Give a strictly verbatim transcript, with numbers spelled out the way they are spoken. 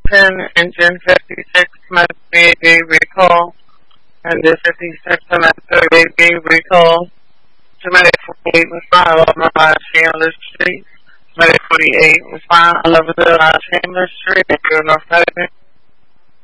ten, engine fifty-six, Mazda B recall, and the fifty-six and Mazda B recall. Medic forty-eight was fine, eleven oh five Chandler Street. Medic forty-eight was fine, eleven oh five Chandler Street, North Carolina.